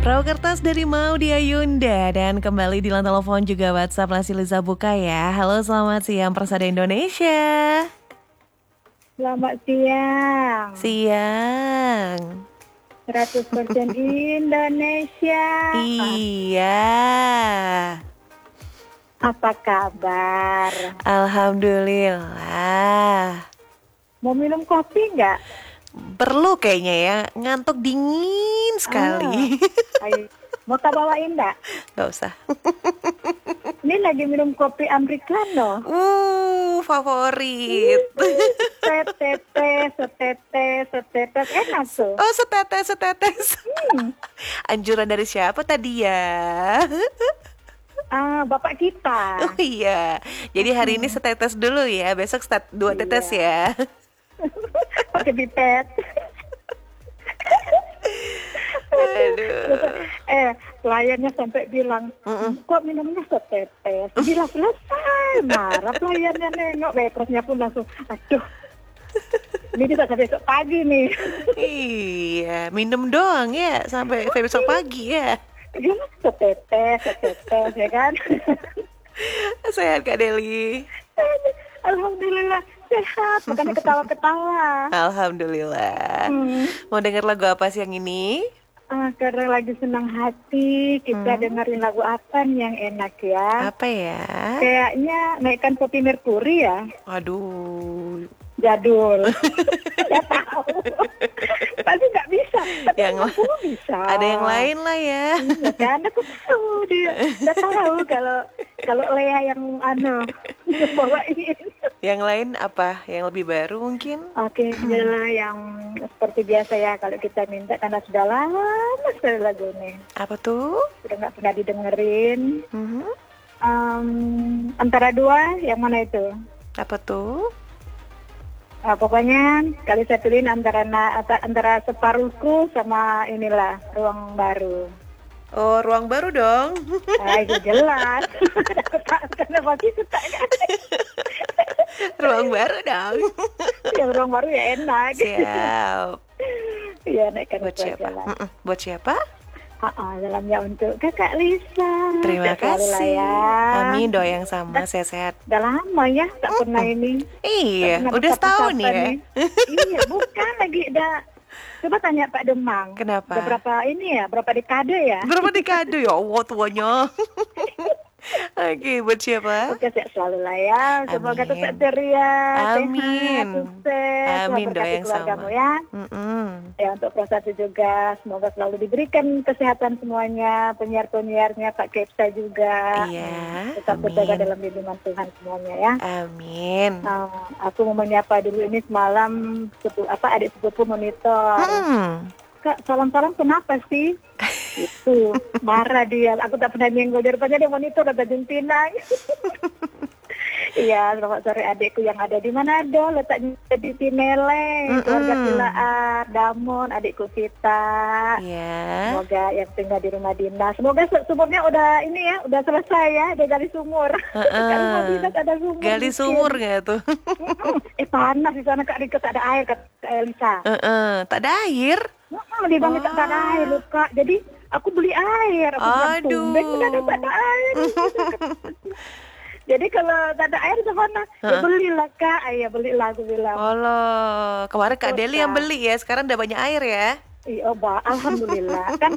Perahu kertas dari Maudy Ayunda. Dan kembali di line telepon juga WhatsApp masih Liza buka ya. Halo, selamat siang Persada Indonesia. Selamat siang. Siang. 100% Indonesia. Iya. Apa kabar? Alhamdulillah. Mau minum kopi nggak? Perlu kayaknya ya, ngantuk dingin sekali. Ayo. Mau tak bawain nggak? Gak usah. Ini lagi minum kopi americano. Favorit. Setetes, enak tuh. Oh, setetes. Anjuran dari siapa tadi ya? Bapak kita. Oh iya. Jadi hari ini setetes dulu ya, besok 2 tetes ya. Pakai pipet. Aduh. Pelayannya sampai bilang, kok minumnya setetes? Bila selesai, marah pelayannya nengok, waitressnya pun langsung, aduh, ini bisa sampai besok pagi nih. Iya, minum doang ya sampai besok pagi ya. Iya, setetes ya kan? Sehat Kak Deli? Alhamdulillah sehat, makanya ketawa-ketawa. Alhamdulillah. Mau denger lagu apa siang ini? Karena lagi senang hati, kita dengerin lagu apa nih yang enak ya? Apa ya? Kayaknya naikkan kopi Merkuri ya. Aduh. Jadul. Nggak tahu. Pasti nggak bisa. Tapi Yang aku bisa. Ada yang lain lah ya. Iya kan, aku tahu dia. Nggak tahu kalau Lea yang bawain. Yang lain apa? Yang lebih baru mungkin? Oke, adalah yang seperti biasa ya kalau kita minta karena sudah lama sekali lagu ini. Apa tuh? Sudah nggak pernah didengerin. Antara dua, yang mana itu? Apa tuh? Pokoknya kali saya pilih antara separuhku sama inilah Ruang Baru. Oh, Ruang Baru dong. Itu jelas. Aku tak kenapa sih suka kan? Ruang Baru dong. Yang Ruang Baru ya enak. Siap. Iya, naikkan Buat siapa? Buat siapa? Dalamnya untuk Kakak Lisa. Terima kasih. Ya. Amin, doa yang sama, sehat-sehat. Udah lama ya, tak pernah ini. Iya, udah setahun nih ya. Iya, bukan lagi udah. Coba tanya Pak Demang. Kenapa? Udah berapa dekade ya? Berapa dekade ya Allah tuanya. Oke, buat siapa? Oke, sehat selalu lah ya. Semoga Amin. tetap ceria, Amin. sehat, sukses. Amin, doa Berkati yang keluargamu sama. ya. Mm-mm. Ya, untuk prestasi juga, semoga selalu diberikan kesehatan semuanya, penyiar-penyiarnya, Pak Kepsa juga. Iya, Tetap amin. terjaga dalam lindungan Tuhan semuanya ya. Amin. Aku mau menyapa dulu ini semalam adik sepupu monitor. Kak, salam-salam kenapa sih? Itu marah dia. Aku tak pernah nyenggol daripada dia monitor ada Argentina. Iya, selamat sore adikku yang ada di Manado, letaknya di Tineleng, keluarga Pilaar, Damon, adikku kita. Iya. Semoga yang tinggal di rumah dinas. Semoga sumurnya udah ini ya, udah selesai ya, dia gali sumur. Kan rumah dinas ada sumur. Gali bikin. sumur nggak tuh? Panas di sana Kak Rika, tak ada air Kak Elisa. Tak ada air. Di bangkit tak ada air loh Kak. Jadi aku beli air. Aku bilang, "Tumben udah ada air." Jadi kalau tak ada air mana? Ya belilah Kak. Ya belilah aku bilang. Allah, kemarin Kak Deli yang beli ya, sekarang udah banyak air ya. Iya, alhamdulillah. Kan